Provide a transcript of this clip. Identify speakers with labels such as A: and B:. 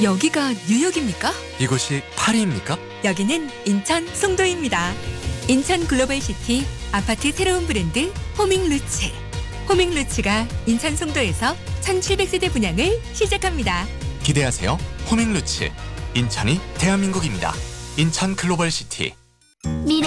A: 여기가 뉴욕입니까?
B: 이곳이 파리입니까?
A: 여기는 인천 송도입니다. 인천 글로벌시티 아파트 새로운 브랜드 호밍루츠. 호밍루츠가 인천 송도에서 1700세대 분양을 시작합니다.
B: 기대하세요. 호밍루츠. 인천이 대한민국입니다. 인천 글로벌시티.